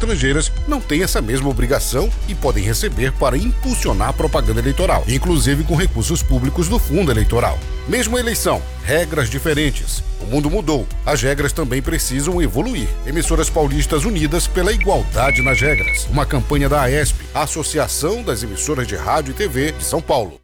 estrangeiras não têm essa mesma obrigação e podem receber para impulsionar a propaganda eleitoral, inclusive com recursos públicos do fundo eleitoral. Mesma eleição, regras diferentes. O mundo mudou. As regras também precisam evoluir. Emissoras paulistas unidas pela igualdade nas regras. Uma campanha da AESP, a Associação das Emissoras de Rádio e TV de São Paulo.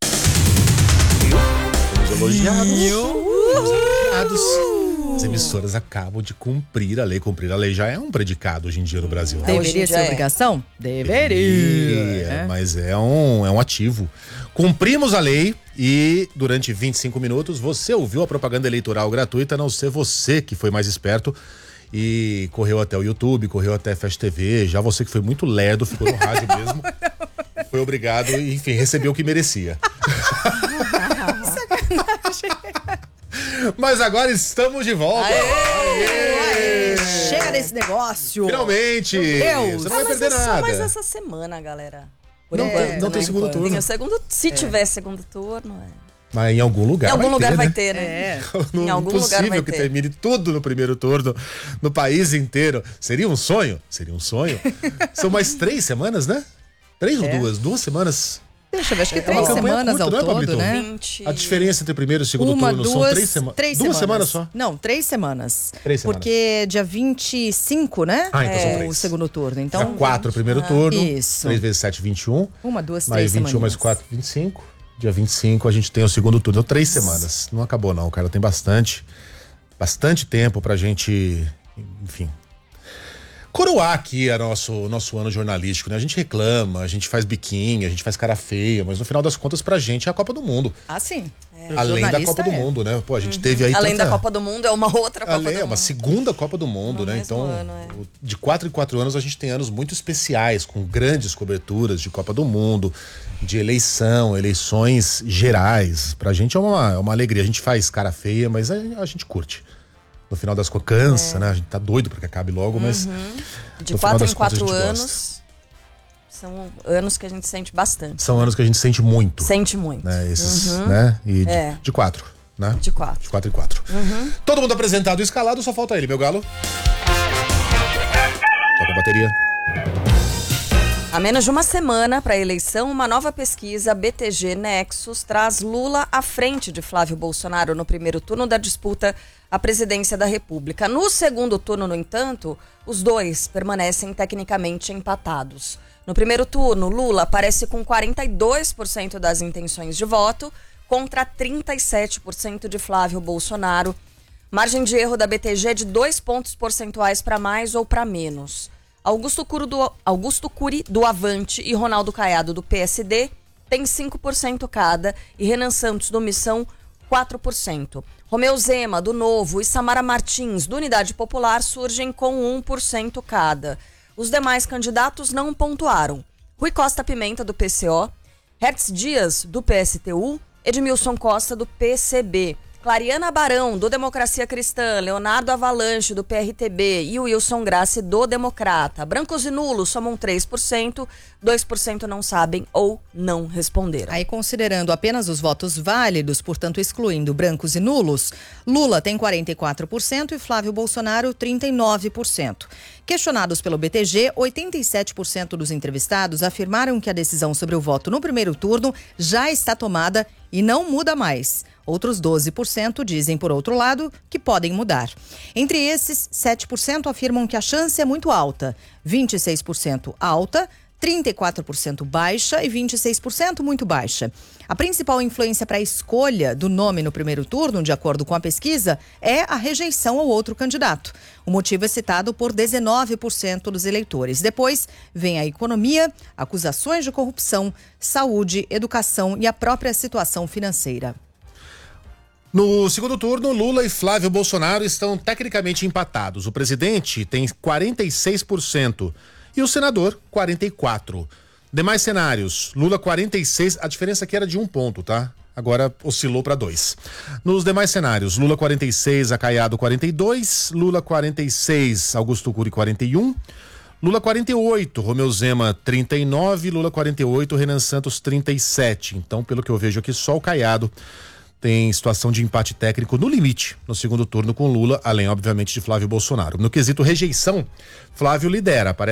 Elogiados. As emissoras acabam de cumprir a lei. Cumprir a lei já é um predicado hoje em dia no Brasil. Deveria ser obrigação? Deveria. Mas é um ativo. Cumprimos a lei e durante 25 minutos você ouviu a propaganda eleitoral gratuita, a não ser você que foi mais esperto e correu até o YouTube, correu até a Fast TV. Já você que foi muito lerdo, ficou no rádio mesmo. Foi obrigado e, enfim, recebeu o que merecia. Mas agora estamos de volta. Aê! Chega desse negócio. Finalmente. Você não vai perder nada. Só mais essa semana, galera. Por não, enquanto, não tem segundo turno. Tem o segundo, se tiver segundo turno. Mas em algum lugar vai ter, né? Em algum lugar vai ter. Que termine tudo no primeiro turno, no país inteiro. Seria um sonho? Seria um sonho. São mais 3 semanas, né? 3 ou 2? 2 semanas? Deixa eu ver, acho que 3 semanas ao todo, né? 20... A diferença entre o primeiro e o segundo turno são 3 semanas. 2 semanas só? Não, 3 semanas. 3 semanas. Porque dia 25, né? Então são 3. O segundo turno. Então, dia 4 o primeiro turno. Isso. 3 vezes 7, 21. 1, 2, 3 mais 21 semanas. mais 4, 25. Dia 25 a gente tem o segundo turno. 3 semanas. Não acabou não, cara. Tem bastante tempo pra gente, enfim, coroar aqui nosso ano jornalístico, né? A gente reclama, a gente faz biquinho, a gente faz cara feia, mas no final das contas pra gente é a Copa do Mundo. Ah, sim. Além da Copa do Mundo, né? Pô, a gente teve aí Além da Copa do Mundo é uma outra Copa do Mundo. É uma segunda Copa do Mundo, né? Então, de 4 em 4 anos a gente tem anos muito especiais, com grandes coberturas de Copa do Mundo, de eleições gerais. Pra gente é uma alegria. A gente faz cara feia, mas a gente curte. No final das contas, cansa, né? A gente tá doido pra que acabe logo, mas... De 4 em 4 anos, são anos que a gente sente bastante. São anos que a gente sente muito. Sente muito. Né? Esses, né? E de 4, né? De 4. De 4 em 4. Todo mundo apresentado e escalado, só falta ele, meu galo. Toca a bateria. Há menos de uma semana para a eleição, uma nova pesquisa BTG Nexus traz Lula à frente de Flávio Bolsonaro no primeiro turno da disputa à presidência da República. No segundo turno, no entanto, os dois permanecem tecnicamente empatados. No primeiro turno, Lula aparece com 42% das intenções de voto contra 37% de Flávio Bolsonaro. Margem de erro da BTG é de 2 pontos percentuais para mais ou para menos. Augusto Cury do Avante e Ronaldo Caiado do PSD têm 5% cada e Renan Santos do Missão 4%. Romeu Zema do Novo e Samara Martins do Unidade Popular surgem com 1% cada. Os demais candidatos não pontuaram. Rui Costa Pimenta do PCO, Hertz Dias do PSTU, Edmilson Costa do PCB. Clariana Barão, do Democracia Cristã, Leonardo Avalanche, do PRTB e Wilson Grassi, do Democrata. Brancos e nulos somam 3%, 2% não sabem ou não responderam. Aí, considerando apenas os votos válidos, portanto excluindo brancos e nulos, Lula tem 44% e Flávio Bolsonaro 39%. Questionados pelo BTG, 87% dos entrevistados afirmaram que a decisão sobre o voto no primeiro turno já está tomada e não muda mais. Outros 12% dizem, por outro lado, que podem mudar. Entre esses, 7% afirmam que a chance é muito alta, 26% alta, 34% baixa e 26% muito baixa. A principal influência para a escolha do nome no primeiro turno, de acordo com a pesquisa, é a rejeição ao outro candidato. O motivo é citado por 19% dos eleitores. Depois vem a economia, acusações de corrupção, saúde, educação e a própria situação financeira. No segundo turno, Lula e Flávio Bolsonaro estão tecnicamente empatados. O presidente tem 46% e o senador 44%. Demais cenários, Lula 46%, a diferença aqui era de 1 ponto, tá? Agora oscilou para 2. Nos demais cenários, Lula 46%, Caiado 42%, Lula 46%, Augusto Cury 41%, Lula 48%, Romeu Zema 39%, Lula 48%, Renan Santos 37%. Então, pelo que eu vejo aqui, só o Caiado tem situação de empate técnico no limite no segundo turno com Lula, além, obviamente, de Flávio Bolsonaro. No quesito rejeição, Flávio lidera.